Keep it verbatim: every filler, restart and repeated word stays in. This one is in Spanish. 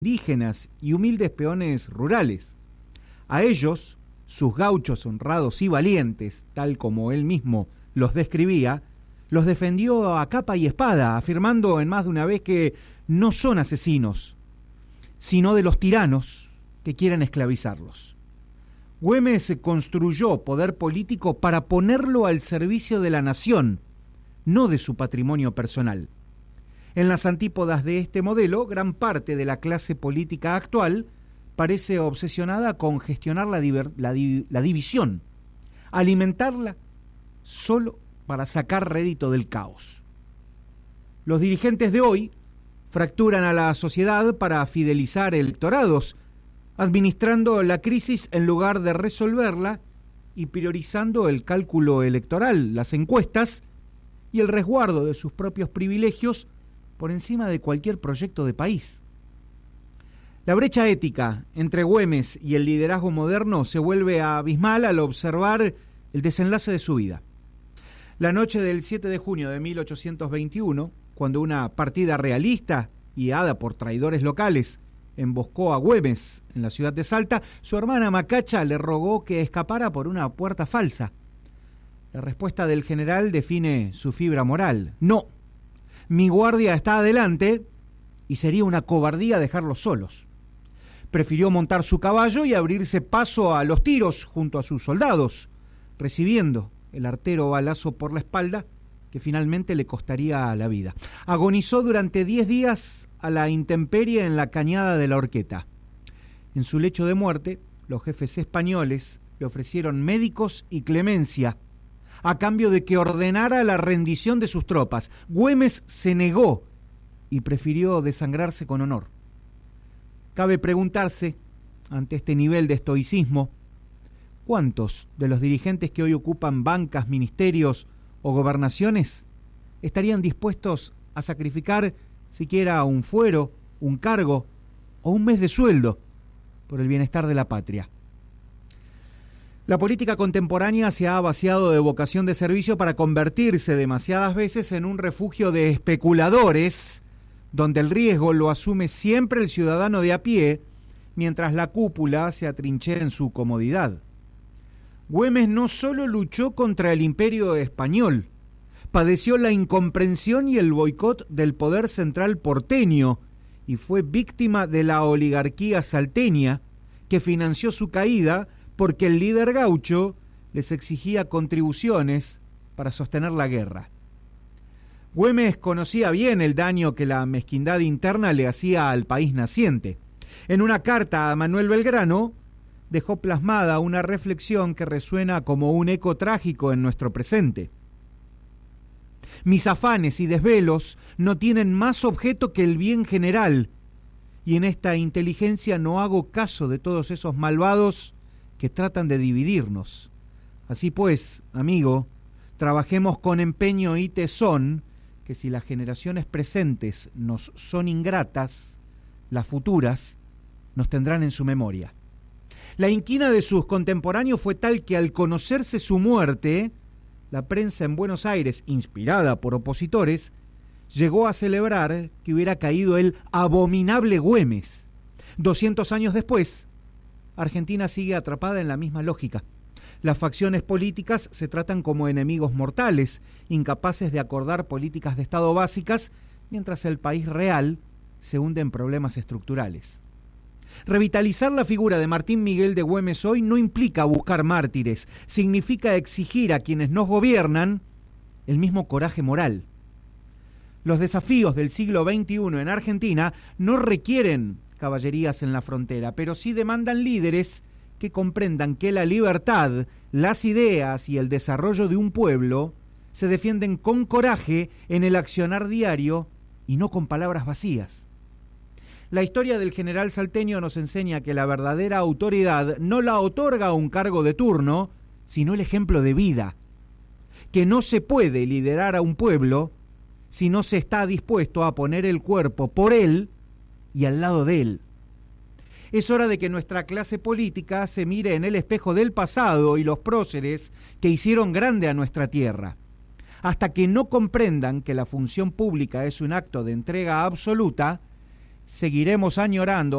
indígenas y humildes peones rurales. A ellos, sus gauchos honrados y valientes, tal como él mismo los describía, los defendió a capa y espada, afirmando en más de una vez que no son asesinos, sino de los tiranos que quieren esclavizarlos. Güemes construyó poder político para ponerlo al servicio de la nación, no de su patrimonio personal. En las antípodas de este modelo, gran parte de la clase política actual parece obsesionada con gestionar la, diver, la, di, la división, alimentarla solo para sacar rédito del caos. Los dirigentes de hoy fracturan a la sociedad para fidelizar electorados, administrando la crisis en lugar de resolverla y priorizando el cálculo electoral, las encuestas y el resguardo de sus propios privilegios por encima de cualquier proyecto de país. La brecha ética entre Güemes y el liderazgo moderno se vuelve abismal al observar el desenlace de su vida. La noche del siete de junio de mil ochocientos veintiuno, cuando una partida realista, guiada por traidores locales, emboscó a Güemes en la ciudad de Salta, su hermana Macacha le rogó que escapara por una puerta falsa. La respuesta del general define su fibra moral. No, mi guardia está adelante y sería una cobardía dejarlos solos. Prefirió montar su caballo y abrirse paso a los tiros junto a sus soldados, recibiendo el artero balazo por la espalda que finalmente le costaría la vida. Agonizó durante diez días a la intemperie en la cañada de la Horqueta. En su lecho de muerte, los jefes españoles le ofrecieron médicos y clemencia a cambio de que ordenara la rendición de sus tropas. Güemes se negó y prefirió desangrarse con honor. Cabe preguntarse, ante este nivel de estoicismo, ¿cuántos de los dirigentes que hoy ocupan bancas, ministerios o gobernaciones estarían dispuestos a sacrificar siquiera un fuero, un cargo o un mes de sueldo por el bienestar de la patria? La política contemporánea se ha vaciado de vocación de servicio para convertirse demasiadas veces en un refugio de especuladores, donde el riesgo lo asume siempre el ciudadano de a pie, mientras la cúpula se atrinchera en su comodidad. Güemes no solo luchó contra el imperio español, padeció la incomprensión y el boicot del poder central porteño y fue víctima de la oligarquía salteña, que financió su caída porque el líder gaucho les exigía contribuciones para sostener la guerra. Güemes conocía bien el daño que la mezquindad interna le hacía al país naciente. En una carta a Manuel Belgrano dejó plasmada una reflexión que resuena como un eco trágico en nuestro presente. Mis afanes y desvelos no tienen más objeto que el bien general, y en esta inteligencia no hago caso de todos esos malvados que tratan de dividirnos. Así pues, amigo, trabajemos con empeño y tesón, que si las generaciones presentes nos son ingratas, las futuras nos tendrán en su memoria. La inquina de sus contemporáneos fue tal que al conocerse su muerte, la prensa en Buenos Aires, inspirada por opositores, llegó a celebrar que hubiera caído el abominable Güemes. Doscientos años después, Argentina sigue atrapada en la misma lógica. Las facciones políticas se tratan como enemigos mortales, incapaces de acordar políticas de Estado básicas, mientras el país real se hunde en problemas estructurales. Revitalizar la figura de Martín Miguel de Güemes hoy no implica buscar mártires, significa exigir a quienes nos gobiernan el mismo coraje moral. Los desafíos del siglo veintiuno en Argentina no requieren caballerías en la frontera, pero sí demandan líderes que comprendan que la libertad, las ideas y el desarrollo de un pueblo se defienden con coraje en el accionar diario y no con palabras vacías. La historia del general salteño nos enseña que la verdadera autoridad no la otorga un cargo de turno, sino el ejemplo de vida. Que no se puede liderar a un pueblo si no se está dispuesto a poner el cuerpo por él y al lado de él. Es hora de que nuestra clase política se mire en el espejo del pasado y los próceres que hicieron grande a nuestra tierra. Hasta que no comprendan que la función pública es un acto de entrega absoluta, seguiremos añorando